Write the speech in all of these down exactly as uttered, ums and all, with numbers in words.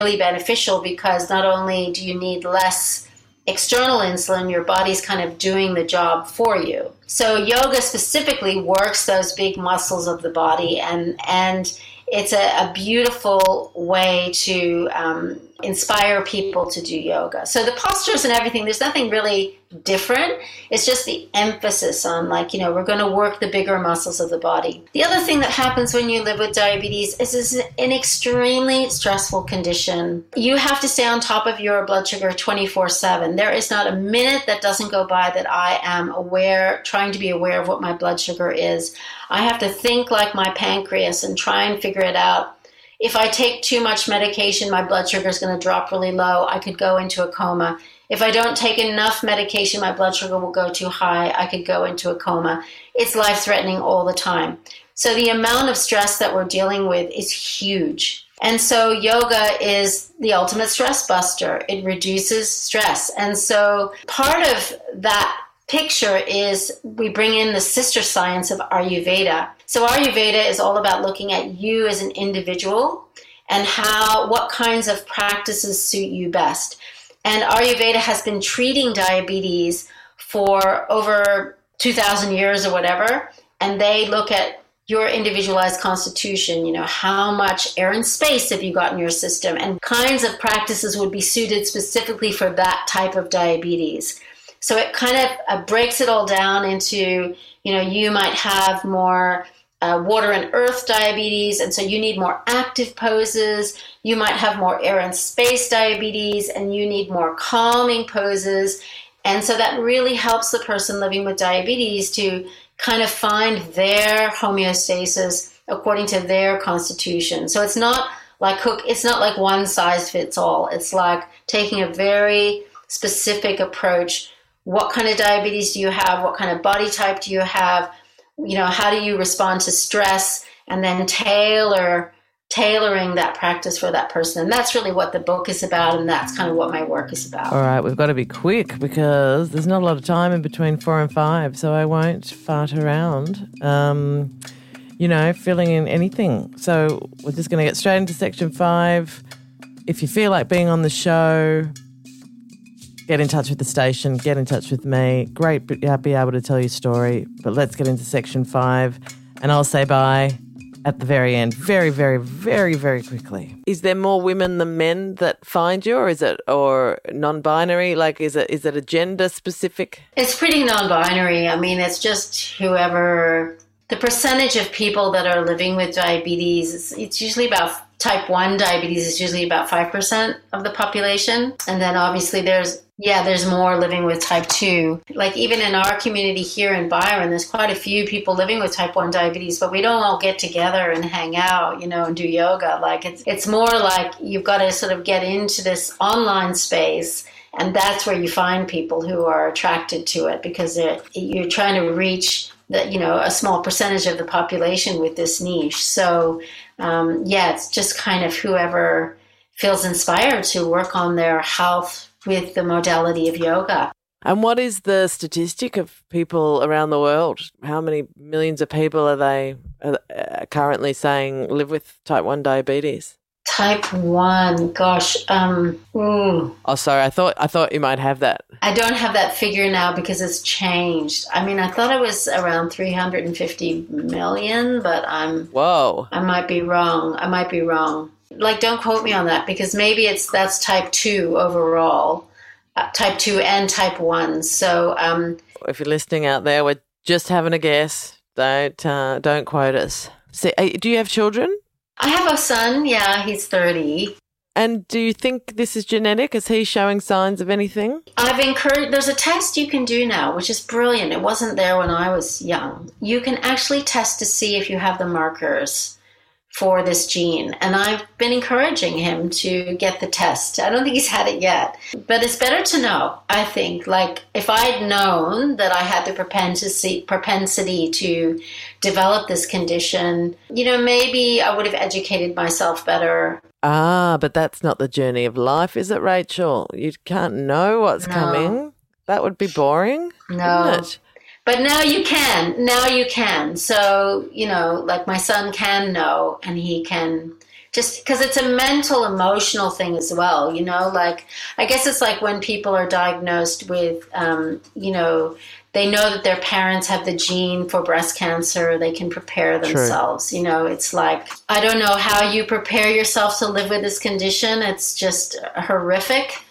really beneficial because not only do you need less external insulin, your body's kind of doing the job for you. So yoga specifically works those big muscles of the body, and and it's a, a beautiful way to um, inspire people to do yoga. So the postures and everything, there's nothing really different. It's just the emphasis on, like, you know, we're going to work the bigger muscles of the body. The other thing that happens when you live with diabetes is it's an extremely stressful condition. You have to stay on top of your blood sugar twenty-four seven. There is not a minute that doesn't go by that I am aware, trying to be aware of what my blood sugar is. I have to think like my pancreas and try and figure it out. If I take too much medication, my blood sugar is going to drop really low. I could go into a coma. If I don't take enough medication, my blood sugar will go too high. I could go into a coma. It's life-threatening all the time. So the amount of stress that we're dealing with is huge. And so yoga is the ultimate stress buster. It reduces stress. And so part of that picture is we bring in the sister science of Ayurveda. So Ayurveda is all about looking at you as an individual and how, what kinds of practices suit you best. And Ayurveda has been treating diabetes for over two thousand years or whatever, and they look at your individualized constitution, you know, how much air and space have you got in your system, and kinds of practices would be suited specifically for that type of diabetes. So it kind of uh, breaks it all down into, you know, you might have more Uh, water and earth diabetes, and so you need more active poses. You might have more air and space diabetes, and you need more calming poses. And so that really helps the person living with diabetes to kind of find their homeostasis according to their constitution. So it's not like cook. It's not like one size fits all. It's like taking a very specific approach. What kind of diabetes do you have? What kind of body type do you have? You know, how do you respond to stress, and then tailor, tailoring that practice for that person. And that's really what the book is about, and that's kind of what my work is about. All right, we've got to be quick because there's not a lot of time in between four and five, so I won't fart around, um, you know, filling in anything. So we're just going to get straight into section five. If you feel like being on the show, get in touch with the station, get in touch with me. Great to be able to tell your story. But let's get into section five, and I'll say bye at the very end, very, very, very, very quickly. Is there more women than men that find you, or is it or non-binary? Like, is it is it a gender specific? It's pretty non-binary. I mean, it's just whoever. The percentage of people that are living with diabetes, it's, it's usually about type one diabetes is usually about five percent of the population. And then obviously there's, yeah, there's more living with type two. Like even in our community here in Byron, there's quite a few people living with type one diabetes, but we don't all get together and hang out, you know, and do yoga. Like it's, it's more like you've got to sort of get into this online space, and that's where you find people who are attracted to it, because you're trying to reach that, you know, a small percentage of the population with this niche. So, um, yeah, it's just kind of whoever feels inspired to work on their health with the modality of yoga. And what is the statistic of people around the world? How many millions of people are they uh, currently saying live with type one diabetes? Type one, gosh. Um, ooh. Oh, sorry. I thought I thought you might have that. I don't have that figure now because it's changed. I mean, I thought it was around three hundred fifty million, but I'm. Whoa. I might be wrong. I might be wrong. Like, don't quote me on that, because maybe it's that's type two overall, uh, type two and type one. So, um, if you're listening out there, we're just having a guess. Don't uh, don't quote us. So, uh, do you have children? I have a son, yeah, he's thirty. And do you think this is genetic? Is he showing signs of anything? I've encouraged, there's a test you can do now, which is brilliant. It wasn't there when I was young. You can actually test to see if you have the markers for this gene. And I've been encouraging him to get the test. I don't think he's had it yet. But it's better to know, I think. Like, if I'd known that I had the propensity, propensity to develop this condition, you know, maybe I would have educated myself better. Ah, but that's not the journey of life, is it, Rachel? You can't know what's No. coming. That would be boring, No. wouldn't it? But now you can. Now you can. So, you know, like my son can know, and he can just because it's a mental, emotional thing as well, you know, like, I guess it's like when people are diagnosed with, um, you know, they know that their parents have the gene for breast cancer, they can prepare themselves. True. You know, it's like, I don't know how you prepare yourself to live with this condition. It's just horrific.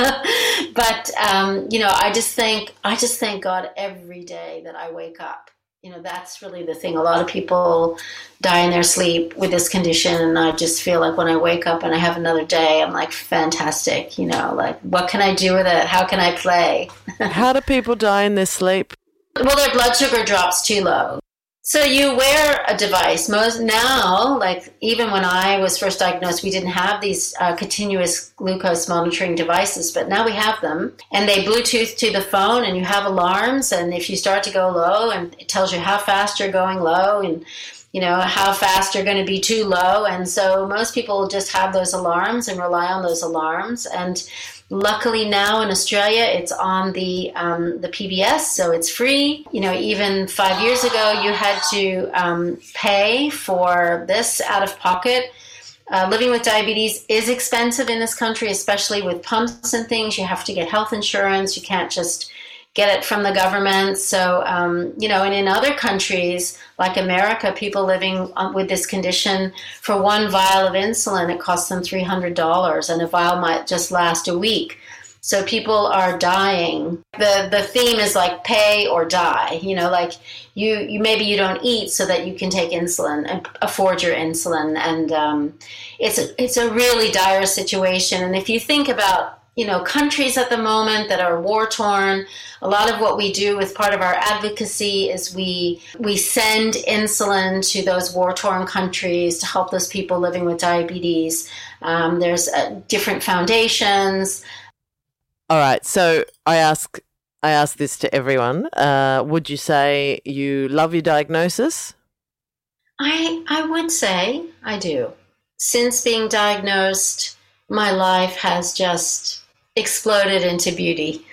But, um, you know, I just think, I just thank God every day that I wake up. You know, that's really the thing. A lot of people die in their sleep with this condition, and I just feel like when I wake up and I have another day, I'm like, fantastic, you know, like, what can I do with it? How can I play? How do people die in their sleep? Well, their blood sugar drops too low. So you wear a device. Most now, like even when I was first diagnosed, we didn't have these uh, continuous glucose monitoring devices, but now we have them. And they Bluetooth to the phone, and you have alarms. And if you start to go low, and it tells you how fast you're going low, and you know how fast you're going to be too low. And so most people just have those alarms and rely on those alarms. And luckily now in Australia, it's on the um, the P B S, so it's free. You know, even five years ago, you had to um, pay for this out of pocket. Uh, living with diabetes is expensive in this country, especially with pumps and things. You have to get health insurance. You can't just get it from the government. So, um, you know, and in other countries like America, people living with this condition, for one vial of insulin, it costs them three hundred dollars, and a vial might just last a week. So people are dying. The the theme is like pay or die. You know, like you, you maybe you don't eat so that you can take insulin and afford your insulin. And um, it's a, it's a really dire situation. And if you think about, you know, countries at the moment that are war-torn, a lot of what we do with part of our advocacy is we we send insulin to those war-torn countries to help those people living with diabetes. Um, there's uh, different foundations. All right, so I ask I ask this to everyone. Uh, would you say you love your diagnosis? I I would say I do. Since being diagnosed, my life has just exploded into beauty.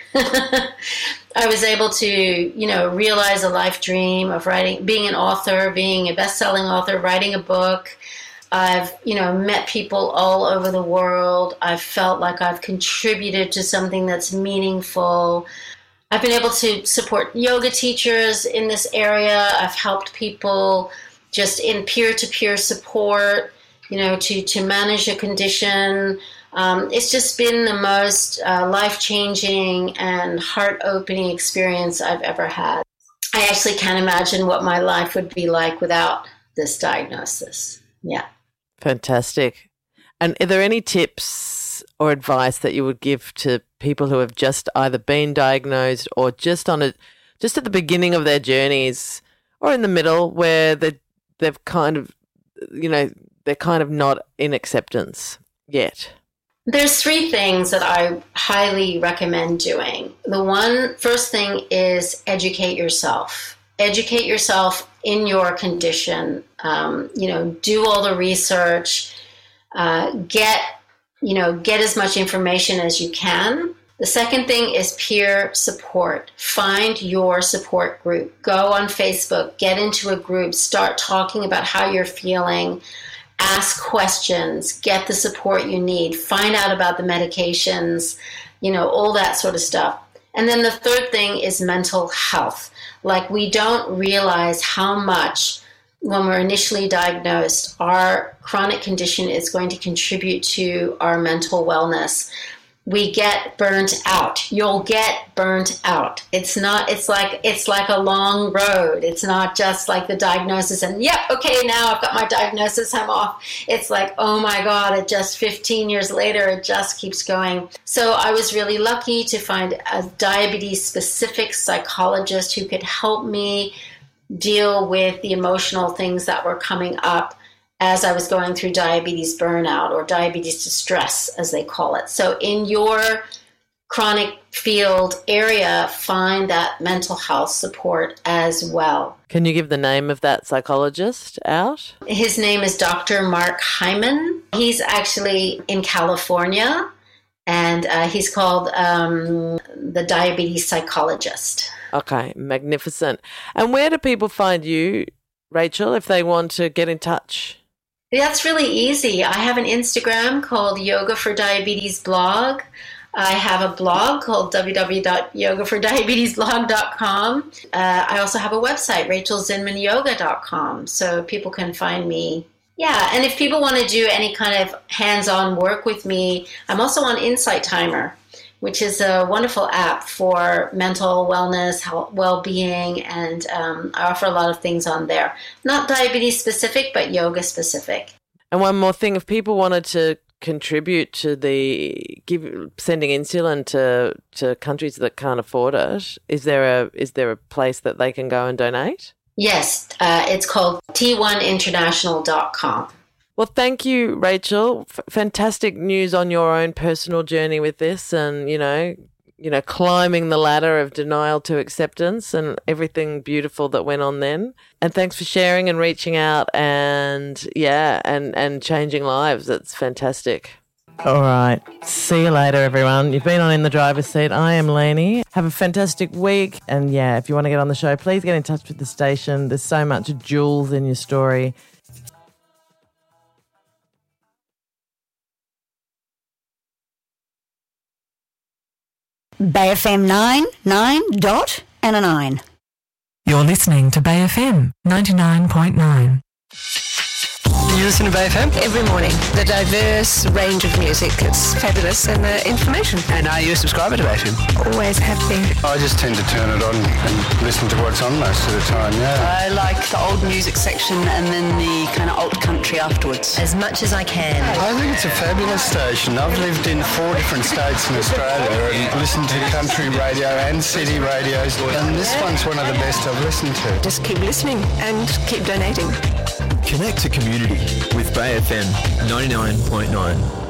I was able to, you know, realize a life dream of writing, being an author, being a best-selling author, writing a book. I've, you know, met people all over the world. I've felt like I've contributed to something that's meaningful. I've been able to support yoga teachers in this area. I've helped people just in peer-to-peer support, you know, to, to manage a condition. Um, it's just been the most uh, life-changing and heart-opening experience I've ever had. I actually can't imagine what my life would be like without this diagnosis. Yeah. Fantastic. And are there any tips or advice that you would give to people who have just either been diagnosed or just on a just at the beginning of their journeys or in the middle where they they've kind of, you know, they're kind of not in acceptance yet? There's three things that I highly recommend doing. The one first thing is educate yourself. Educate yourself in your condition. Um, you know, do all the research. Uh, get, you know, get as much information as you can. The second thing is peer support. Find your support group. Go on Facebook. Get into a group. Start talking about how you're feeling. Ask questions, get the support you need, find out about the medications, you know, all that sort of stuff. And then the third thing is mental health. Like, we don't realize how much, when we're initially diagnosed, our chronic condition is going to contribute to our mental wellness. We get burnt out. You'll get burnt out. It's not, it's like, it's like a long road. It's not just like the diagnosis and, yep, okay, now I've got my diagnosis, I'm off. It's like, oh my God, it just fifteen years later, it just keeps going. So I was really lucky to find a diabetes-specific psychologist who could help me deal with the emotional things that were coming up as I was going through diabetes burnout or diabetes distress, as they call it. So in your chronic field area, find that mental health support as well. Can you give the name of that psychologist out? His name is Doctor Mark Hyman. He's actually in California, and uh, he's called um, the Diabetes Psychologist. Okay, magnificent. And where do people find you, Rachel, if they want to get in touch? That's really easy. I have an Instagram called Yoga for Diabetes Blog. I have a blog called w w w dot yoga for diabetes blog dot com. Uh, I also have a website, rachel zinman yoga dot com, so people can find me. Yeah, and if people want to do any kind of hands-on work with me, I'm also on Insight Timer, which is a wonderful app for mental wellness, health, well-being, and um, I offer a lot of things on there. Not diabetes-specific, but yoga-specific. And one more thing, if people wanted to contribute to the give sending insulin to to countries that can't afford it, is there a is there a place that they can go and donate? Yes, uh, it's called T one international dot com. Well, thank you, Rachel. F- fantastic news on your own personal journey with this, and you know, you know, climbing the ladder of denial to acceptance, and everything beautiful that went on then. And thanks for sharing and reaching out, and yeah, and and changing lives. It's fantastic. All right. See you later, everyone. You've been on In the Driver's Seat. I am Lainey. Have a fantastic week. And yeah, if you want to get on the show, please get in touch with the station. There's so much jewels in your story. Bay F M nine, nine dot and a nine. You're listening to Bay F M ninety-nine point nine. You listen to Bay F M? Every morning. The diverse range of music. It's fabulous. And the information. And are you a subscriber to Bay F M? Always have been. I just tend to turn it on and listen to what's on most of the time, yeah. I like the old music section and then the kind of alt country afterwards. As much as I can. I think it's a fabulous station. I've lived in four different states in Australia and listened to country radio and city radios, and this one's one of the best I've listened to. Just keep listening and keep donating. Connect to community with Bay F M ninety-nine point nine.